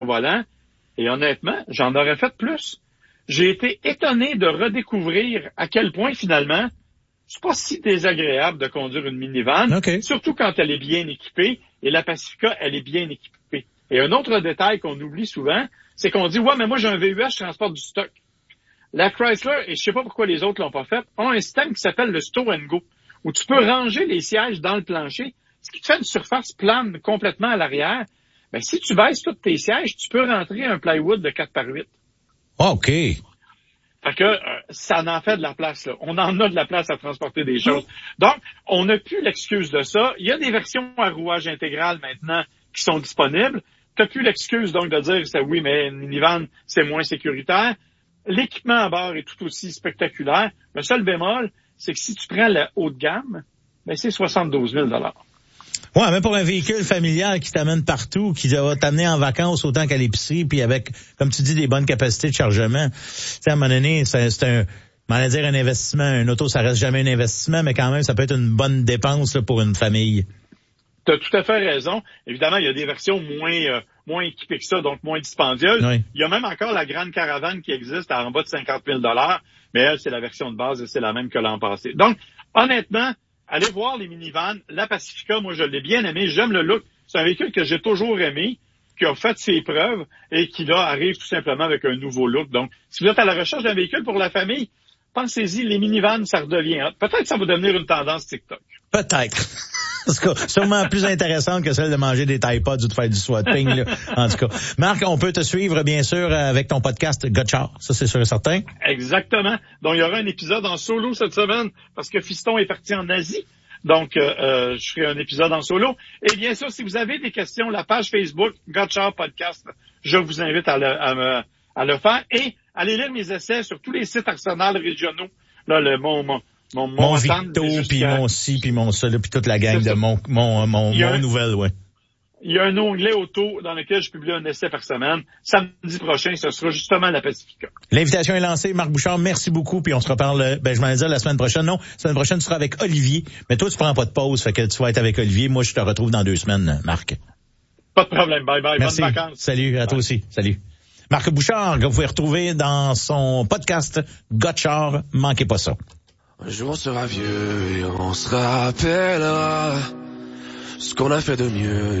volant. Et honnêtement, j'en aurais fait plus. J'ai été étonné de redécouvrir à quel point, finalement, c'est pas si désagréable de conduire une minivan, surtout quand elle est bien équipée. Et la Pacifica, elle est bien équipée. Et un autre détail qu'on oublie souvent, c'est qu'on dit, ouais, mais moi, j'ai un VUS, je transporte du stock. La Chrysler, et je sais pas pourquoi les autres l'ont pas fait, ont un système qui s'appelle le Stow and Go, où tu peux ranger les sièges dans le plancher, ce qui te fait une surface plane complètement à l'arrière. Ben, si tu baisses tous tes sièges, tu peux rentrer un plywood de 4x8. OK. Fait que ça en fait de la place, là. On en a de la place à transporter des choses. Donc, on n'a plus l'excuse de ça. Il y a des versions à rouage intégral maintenant qui sont disponibles. T'as plus l'excuse donc de dire oui, mais une minivan, c'est moins sécuritaire. L'équipement à bord est tout aussi spectaculaire. Le seul bémol, c'est que si tu prends le haut de gamme, ben c'est 72 000 $. Ouais, même pour un véhicule familial qui t'amène partout, qui va t'amener en vacances autant qu'à l'épicerie, puis avec, comme tu dis, des bonnes capacités de chargement. Tu sais, à un moment donné, c'est un, on va dire un investissement. Un auto, ça reste jamais un investissement, mais quand même, ça peut être une bonne dépense là, pour une famille. Tu as tout à fait raison. Évidemment, il y a des versions moins équipées que ça, donc moins dispendieuses. Oui. Il y a même encore la grande caravane qui existe à en bas de 50 000 $, mais elle, c'est la version de base et c'est la même que l'an passé. Donc, honnêtement, allez voir les minivans. La Pacifica, moi, je l'ai bien aimé. J'aime le look. C'est un véhicule que j'ai toujours aimé, qui a fait ses preuves et qui, là, arrive tout simplement avec un nouveau look. Donc, si vous êtes à la recherche d'un véhicule pour la famille, pensez-y, les minivans, ça redevient hot. Peut-être que ça va devenir une tendance TikTok. Peut-être. En tout cas, sûrement plus intéressante que celle de manger des Tide Pods ou de faire du swatting, là. En tout cas. Marc, on peut te suivre, bien sûr, avec ton podcast Gotchard. Ça, c'est sûr et certain. Exactement. Donc, il y aura un épisode en solo cette semaine parce que Fiston est parti en Asie. Donc, je ferai un épisode en solo. Et bien sûr, si vous avez des questions, la page Facebook Gotchard Podcast, je vous invite à le faire. Et allez lire mes essais sur tous les sites Arsenal régionaux. Là, Mon Victo, puis mon ci, puis mon ça, puis toute la gang de mon nouvelle, ouais. Il y a un onglet auto dans lequel je publie un essai par semaine. Samedi prochain, ce sera justement la Pacifica. L'invitation est lancée. Marc Bouchard, merci beaucoup. Puis on se reparle, je m'en ai dit la semaine prochaine. Non, la semaine prochaine, tu seras avec Olivier. Mais toi, tu prends pas de pause, fait que tu vas être avec Olivier. Moi, je te retrouve dans 2 semaines, Marc. Pas de problème. Bye bye. Merci. Bonnes vacances. Salut à toi aussi. Salut. Marc Bouchard, que vous pouvez retrouver dans son podcast Gotchard. Manquez pas ça. Un jour on sera vieux et on se rappellera ce qu'on a fait de mieux.